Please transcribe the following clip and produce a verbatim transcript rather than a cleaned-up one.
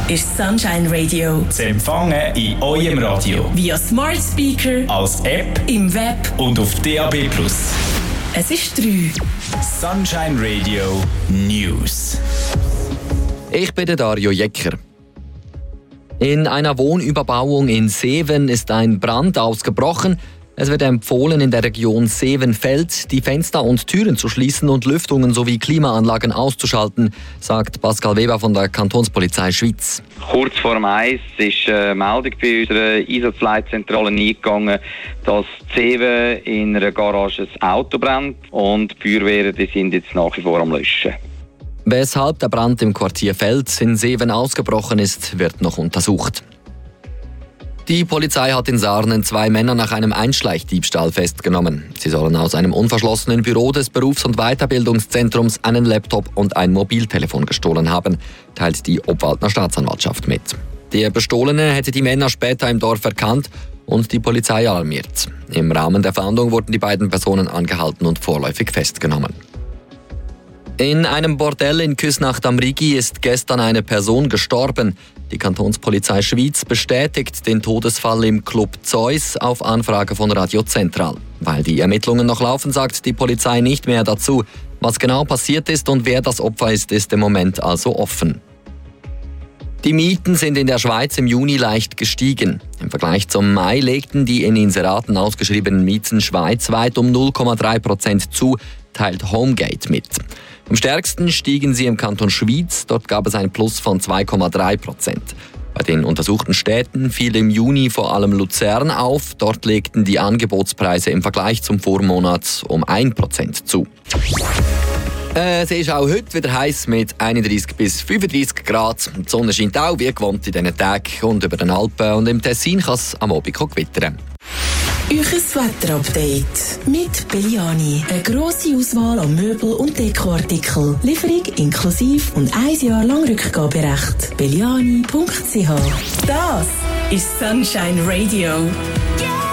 ist Sunshine Radio. Zu empfangen in eurem Radio. Via Smart Speaker, als App, im Web und auf D A B plus. Es ist drei. Sunshine Radio News. Ich bin der Dario Jecker. In einer Wohnüberbauung in Seven ist ein Brand ausgebrochen. Es wird empfohlen, in der Region Seven-Feld die Fenster und Türen zu schließen und Lüftungen sowie Klimaanlagen auszuschalten, sagt Pascal Weber von der Kantonspolizei Schweiz. Kurz vor dem Eis ist eine Meldung bei unserer Einsatzleitzentrale eingegangen, dass Seven in einer Garage ein Auto brennt und die Feuerwehren die sind jetzt nach wie vor am Löschen. Weshalb der Brand im Quartier Feld in Seven ausgebrochen ist, wird noch untersucht. Die Polizei hat in Sarnen zwei Männer nach einem Einschleichdiebstahl festgenommen. Sie sollen aus einem unverschlossenen Büro des Berufs- und Weiterbildungszentrums einen Laptop und ein Mobiltelefon gestohlen haben, teilt die Obwaldner Staatsanwaltschaft mit. Der Bestohlene hätte die Männer später im Dorf erkannt und die Polizei alarmiert. Im Rahmen der Fahndung wurden die beiden Personen angehalten und vorläufig festgenommen. In einem Bordell in Küsnacht am Rigi ist gestern eine Person gestorben. Die Kantonspolizei Schweiz bestätigt den Todesfall im Club Zeus auf Anfrage von Radio Zentral. Weil die Ermittlungen noch laufen, sagt die Polizei nicht mehr dazu. Was genau passiert ist und wer das Opfer ist, ist im Moment also offen. Die Mieten sind in der Schweiz im Juni leicht gestiegen. Im Vergleich zum Mai legten die in Inseraten ausgeschriebenen Mieten schweizweit um null Komma drei Prozent zu, teilt Homegate mit. Am stärksten stiegen sie im Kanton Schwyz, dort gab es ein Plus von zwei Komma drei Prozent. Bei den untersuchten Städten fiel im Juni vor allem Luzern auf, dort legten die Angebotspreise im Vergleich zum Vormonat um ein Prozent zu. Äh, es ist auch heute wieder heiß mit einunddreißig bis fünfunddreißig Grad. Die Sonne scheint auch wie gewohnt in diesen Tagen und über den Alpen und im Tessin kann es am Abend gewittern. Euches Wetterupdate mit Belliani. Eine grosse Auswahl an Möbel- und Dekoartikel. Lieferung inklusive und ein Jahr lang Rückgaberecht. belliani punkt c h. Das ist Sunshine Radio.